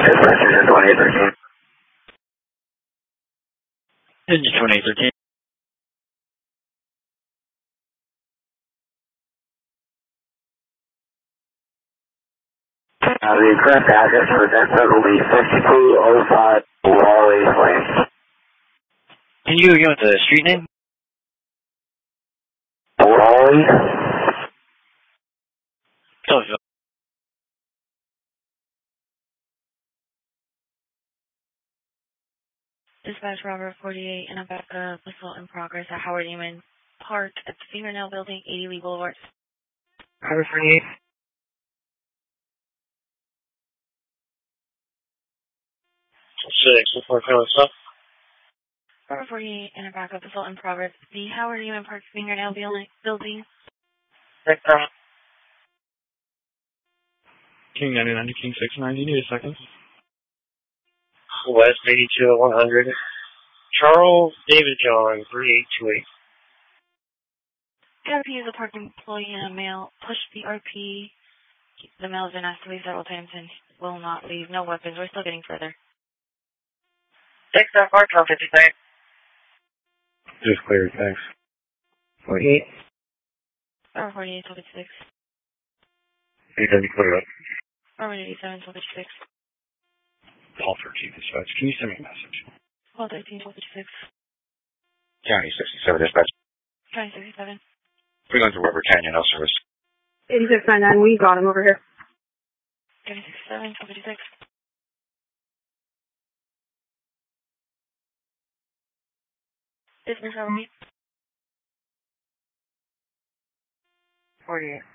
Engine 2813. Engine 2813. The correct address for that will be 5205 Wally Lane. Can you give us the street name? Wally? So, Dispatch Robert 48 and a backup assault in progress at Howard Eamon Park at the Fingernail Building, 80 Lee Boulevard. Robert 48. 6, report what's up? Robert 48 and a backup assault in progress at the Howard Eamon Park Fingernail Building. King 99 to King 69, do you need a second? West 82 at 100. Charles David John, 3828. RP is a park employee and a male. Push the RP. The male has been asked to leave several times and will not leave. No weapons. We're still getting further. 6 that far, 1253. Just cleared, thanks. 48. Robert 48, 1256. You're going to be cleared up. Robert 87, 1256. Paul for Chief Dispatch. Can you send me a message? Paul 13, 1256. County 67 Dispatch. County 67. We're going to River Canyon, no service. 8699, we got him over here. County 67, 1256. Dispatch over me. 48.